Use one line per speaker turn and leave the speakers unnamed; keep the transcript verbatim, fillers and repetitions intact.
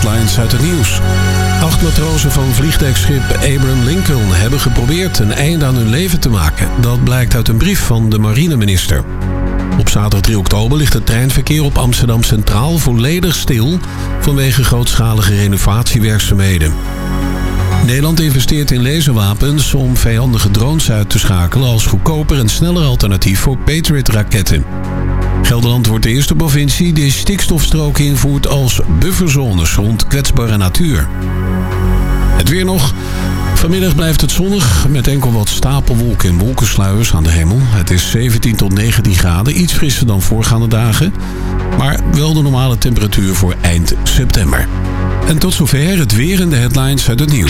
headlines uit het nieuws. Acht matrozen van vliegdekschip Abraham Lincoln hebben geprobeerd een einde aan hun leven te maken. Dat blijkt uit een brief van de marineminister. Op zaterdag drie oktober ligt het treinverkeer op Amsterdam Centraal volledig stil vanwege grootschalige renovatiewerkzaamheden. Nederland investeert in laserwapens om vijandige drones uit te schakelen als goedkoper en sneller alternatief voor Patriot-raketten. Gelderland wordt de eerste provincie die stikstofstrook invoert als bufferzones rond kwetsbare natuur. Het weer nog. Vanmiddag blijft het zonnig met enkel wat stapelwolken en wolkensluiers aan de hemel. Het is zeventien tot negentien graden, iets frisser dan voorgaande dagen. Maar wel de normale temperatuur voor eind september. En tot zover het weer en de headlines uit het nieuws.